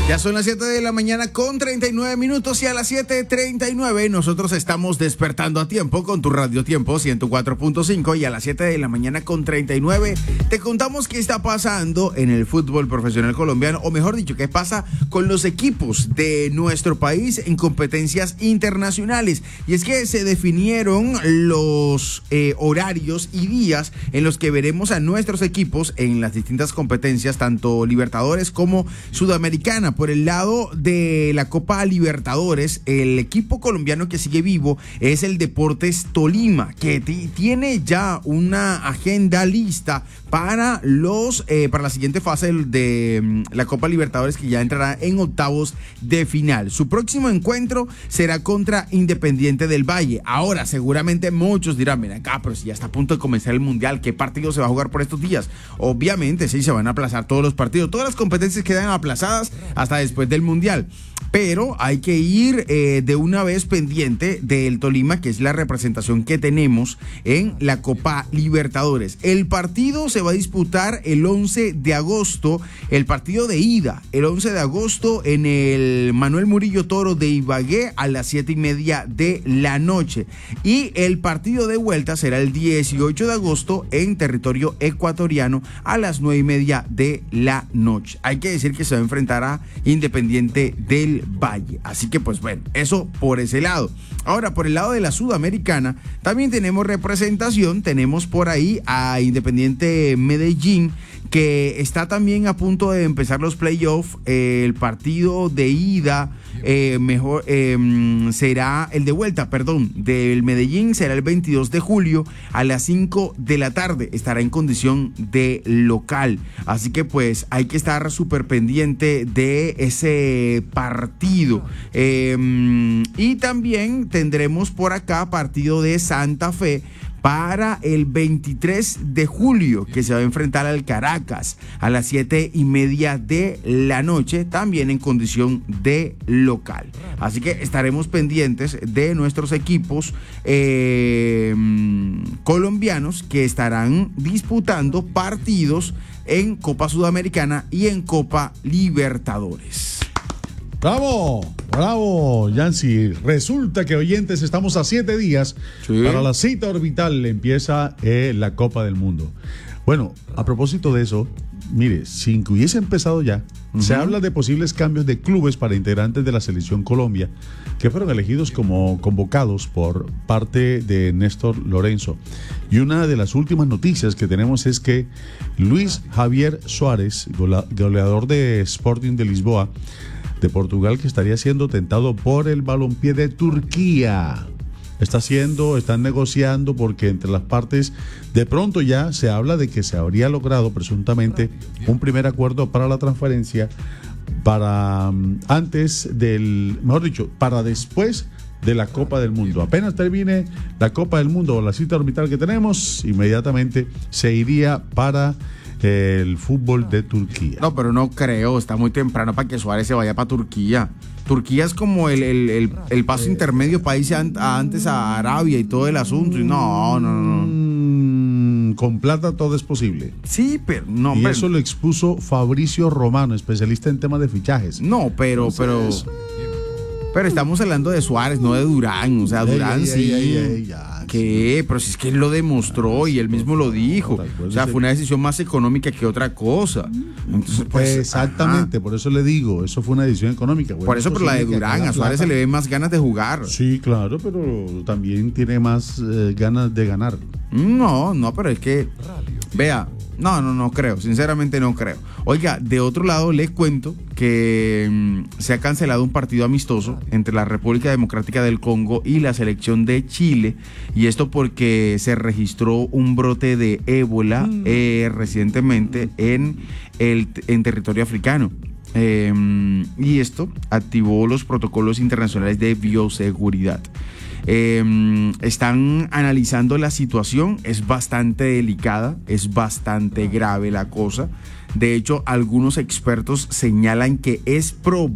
Ya son las 7 de la mañana con 39 minutos y a las 7:39 nosotros estamos despertando a tiempo con tu Radio Tiempo 104.5 y a las 7 de la mañana con 39 te contamos qué está pasando en el fútbol profesional colombiano, o mejor dicho, qué pasa con los equipos de nuestro país en competencias internacionales. Y es que se definieron los horarios y días en los que veremos a nuestros equipos en las distintas competencias, tanto Libertadores como Sudamericana. Por el lado de la Copa Libertadores, el equipo colombiano que sigue vivo es el Deportes Tolima, que tiene ya una agenda lista para la siguiente fase de la Copa Libertadores, que ya entrará en octavos de final. Su próximo encuentro será contra Independiente del Valle. Ahora, seguramente muchos dirán, mira acá, pero si ya está a punto de comenzar el Mundial, ¿qué partido se va a jugar por estos días? Obviamente, sí, se van a aplazar todos los partidos, todas las competencias quedan aplazadas hasta después del Mundial. Pero hay que ir de una vez pendiente del Tolima, que es la representación que tenemos en la Copa Libertadores. El partido se va a disputar el 11 de agosto, el partido de ida, el 11 de agosto en el Manuel Murillo Toro de Ibagué a las 7:30 de la noche. Y el partido de vuelta será el 18 de agosto en territorio ecuatoriano a las 9:30 de la noche. Hay que decir que se va a enfrentar a Independiente del Valle. Así que pues bueno, eso por ese lado. Ahora, por el lado de la Sudamericana, también tenemos representación. Tenemos por ahí a Independiente Medellín, que está también a punto de empezar los playoffs. El partido de ida será el de vuelta, del Medellín será el 22 de julio a las 5 de la tarde. Estará en condición de local. Así que pues hay que estar súper pendiente de ese partido. Y también tendremos por acá partido de Santa Fe para el 23 de julio, que se va a enfrentar al Caracas a las 7:30 de la noche, también en condición de local. Así que estaremos pendientes de nuestros equipos colombianos que estarán disputando partidos en Copa Sudamericana y en Copa Libertadores. Bravo, Yancy. Resulta que, oyentes, estamos a 7 días para la cita orbital. Empieza la Copa del Mundo. Bueno, a propósito de eso, mire, sin que hubiese empezado ya, se habla de posibles cambios de clubes para integrantes de la Selección Colombia, que fueron elegidos como convocados por parte de Néstor Lorenzo. Y una de las últimas noticias que tenemos es que Luis Javier Suárez, goleador de Sporting de Lisboa, de Portugal, que estaría siendo tentado por el Balompié de Turquía. Están negociando, porque entre las partes de pronto ya se habla de que se habría logrado presuntamente un primer acuerdo para la transferencia para para después de la Copa del Mundo. Apenas termine la Copa del Mundo o la cita orbital que tenemos, inmediatamente se iría para el fútbol de Turquía. No, pero no creo, está muy temprano para que Suárez se vaya para Turquía. Turquía es como el paso intermedio para irse antes a Arabia y todo el asunto. Y no. Con plata todo es posible. Sí, pero no. Y eso lo expuso Fabricio Romano, especialista en temas de fichajes. No, pero estamos hablando de Suárez, no de Durán. O sea, Durán sí. ¿Qué? Pero si es que él lo demostró y él mismo lo dijo. O sea, fue una decisión más económica que otra cosa. Entonces, pues, exactamente, por eso le digo, eso fue una decisión económica. Bueno, por eso, pero la de Durán, a Suárez se le ve más ganas de jugar. Sí, claro, pero también tiene más ganas de ganar. No, pero es que, vea, no creo, sinceramente no creo. Oiga, de otro lado les cuento que se ha cancelado un partido amistoso entre la República Democrática del Congo y la selección de Chile, y esto porque se registró un brote de ébola recientemente en territorio africano. Y esto activó los protocolos internacionales de bioseguridad. Están analizando la situación, es bastante delicada, es bastante grave la cosa. De hecho, algunos expertos señalan que es probable